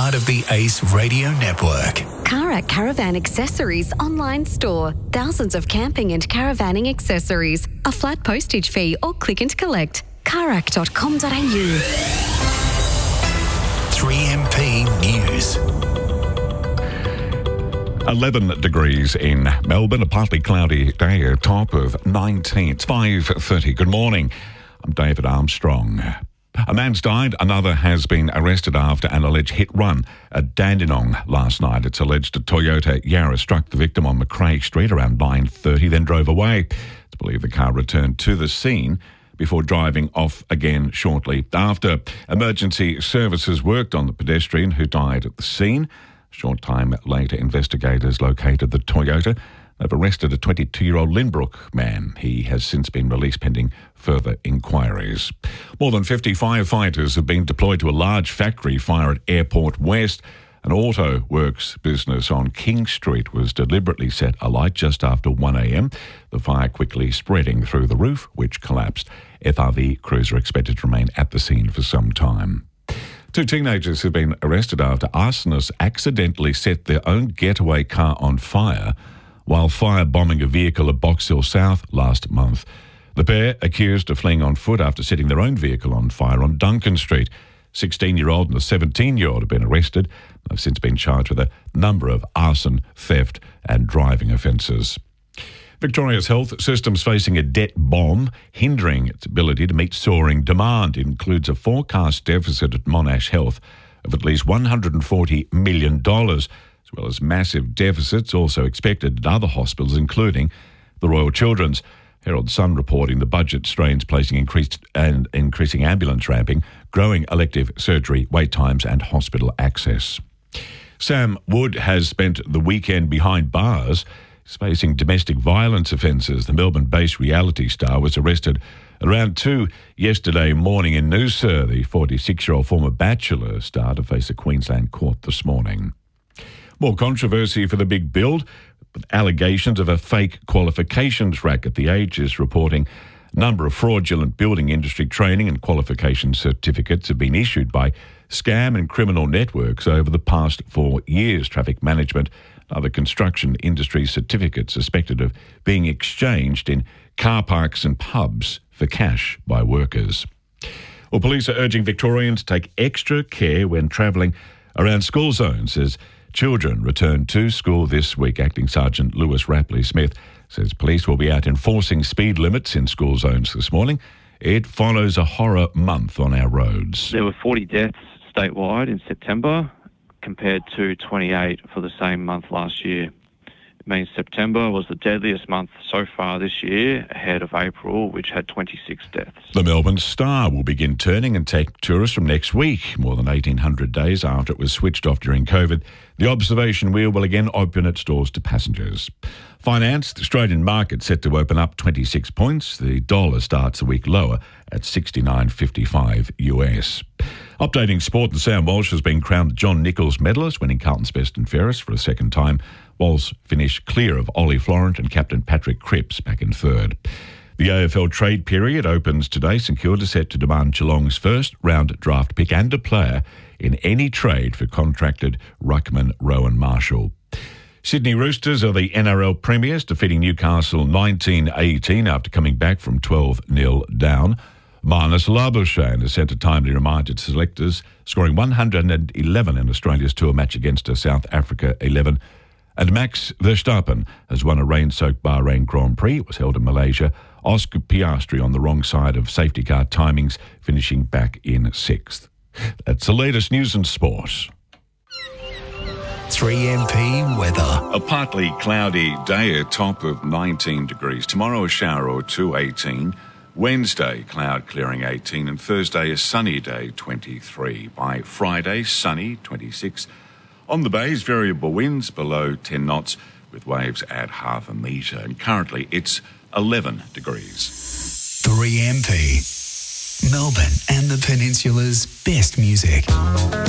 part of the Ace Radio Network. Karak Caravan Accessories online store. Thousands of camping and caravanning accessories. A flat postage fee or click and collect. Karak.com.au. 3MP News. 11 degrees in Melbourne, a partly cloudy day, a top of 19. It's 5:30. Good morning. I'm David Armstrong. A man's died, another has been arrested after an alleged hit-run at Dandenong last night. It's alleged a Toyota Yaris struck the victim on McRae Street around 9:30, then drove away. It's believed the car returned to the scene before driving off again shortly after. Emergency services worked on the pedestrian who died at the scene. A short time later, investigators located the Toyota. They've arrested a 22-year-old Lynbrook man. He has since been released pending further inquiries. More than 50 firefighters have been deployed to a large factory fire at Airport West. An auto works business on King Street was deliberately set alight just after 1 a.m. The fire quickly spreading through the roof, which collapsed. FRV crews are expected to remain at the scene for some time. 2 teenagers have been arrested after arsonists accidentally set their own getaway car on fire while firebombing a vehicle at Box Hill South last month. The pair accused of fleeing on foot after setting their own vehicle on fire on Duncan Street. 16-year-old and the 17-year-old have been arrested. They've since been charged with a number of arson, theft and driving offences. Victoria's health system's facing a debt bomb, hindering its ability to meet soaring demand. It includes a forecast deficit at Monash Health of at least $140 million, as well as massive deficits also expected at other hospitals, including the Royal Children's. Herald Sun reporting the budget strains placing increasing ambulance ramping, growing elective surgery wait times and hospital access. Sam Wood has spent the weekend behind bars. He's facing domestic violence offences. The Melbourne-based reality star was arrested around 2 yesterday morning in Noosa. The 46-year-old former Bachelor star to face a Queensland court this morning. More controversy for the big build, with allegations of a fake qualifications racket. The Age is reporting a number of fraudulent building industry training and qualification certificates have been issued by scam and criminal networks over the past 4 years. Traffic management and other construction industry certificates suspected of being exchanged in car parks and pubs for cash by workers. Well, police are urging Victorians to take extra care when travelling around school zones as children return to school this week. Acting Sergeant Lewis Rapley-Smith says police will be out enforcing speed limits in school zones this morning. It follows a horror month on our roads. There were 40 deaths statewide in September compared to 28 for the same month last year. It means September was the deadliest month so far this year, ahead of April, which had 26 deaths. The Melbourne Star will begin turning and take tourists from next week, more than 1,800 days after it was switched off during COVID. The observation wheel will again open its doors to passengers. Finance, the Australian market set to open up 26 points. The dollar starts a week lower at 69.55 US. Updating sport, and Sam Walsh has been crowned the John Nichols medalist, winning Carlton's best and fairest for a second time. Walsh finished clear of Ollie Florent and captain Patrick Cripps back in third. The AFL trade period opens today. St Kilda set to demand Geelong's first round draft pick and a player in any trade for contracted ruckman Rowan Marshall. Sydney Roosters are the NRL premiers, defeating Newcastle 19-18 after coming back from 12-0 down. Marnus Labuschagne has sent a timely reminder to selectors, scoring 111 in Australia's tour match against a South Africa 11. And Max Verstappen has won a rain-soaked Bahrain Grand Prix. It was held in Malaysia. Oscar Piastri on the wrong side of safety car timings, finishing back in 6th. That's the latest news and sport. 3MP weather. A partly cloudy day, a top of 19 degrees. Tomorrow a shower or 2, 18. Wednesday, cloud clearing 18. And Thursday, a sunny day, 23. By Friday, sunny, 26. On the bays, variable winds below 10 knots with waves at half a metre. And currently it's 11 degrees. 3MP. Melbourne and the Peninsula's best music.